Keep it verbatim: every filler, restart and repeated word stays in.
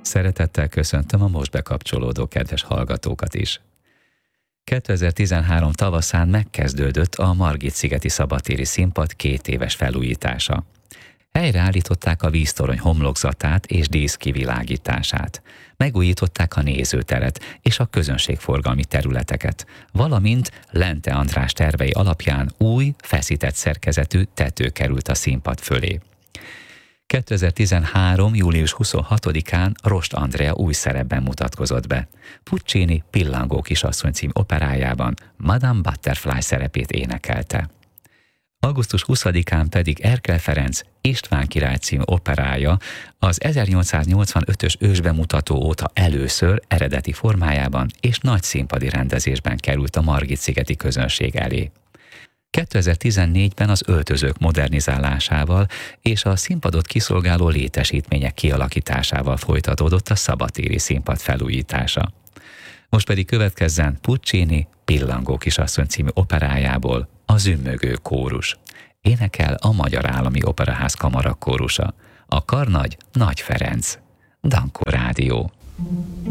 Szeretettel köszöntöm a most bekapcsolódó kedves hallgatókat is. kétezer-tizenhárom tavaszán megkezdődött a Margit-szigeti szabadtéri színpad két éves felújítása. Helyreállították a víztorony homlokzatát és díszkivilágítását. Megújították a nézőteret és a közönségforgalmi területeket, valamint Lente András tervei alapján új, feszített szerkezetű tető került a színpad fölé. kétezer-tizenhárom. július huszonhatodikán Rost Andrea új szerepben mutatkozott be. Puccini Pillangó kisasszony című operájában Madame Butterfly szerepét énekelte. augusztus huszadikán pedig Erkel Ferenc István király című operája az ezernyolcszáznyolcvanötös ősbemutató óta először eredeti formájában és nagy színpadi rendezésben került a Margit-szigeti közönség elé. kétezer-tizennégyben az öltözők modernizálásával és a színpadot kiszolgáló létesítmények kialakításával folytatódott a szabadtéri színpad felújítása. Most pedig következzen Puccini Pillangó kisasszony című operájából a Zümmögő kórus. Énekel a Magyar Állami Operaház kamarakórusa. A karnagy Nagy Ferenc. Dankó Rádió.